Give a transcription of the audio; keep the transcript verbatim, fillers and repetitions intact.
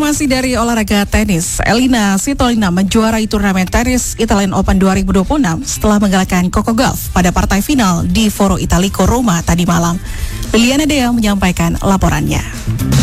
Informasi dari olahraga tenis, Elina Svitolina menjuarai turnamen tenis Italian Open dua ribu dua puluh enam setelah mengalahkan Coco Gauff pada partai final di Foro Italico Roma tadi malam. Liliana Dea menyampaikan laporannya.